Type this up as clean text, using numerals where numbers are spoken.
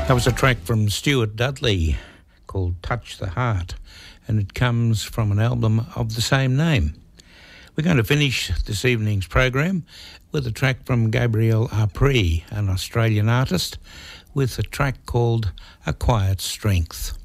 That was a track from Stuart Dudley called Touch the Heart, and it comes from an album of the same name. We're going to finish this evening's program with a track from Gabrielle Apres, an Australian artist, with a track called A Quiet Strength.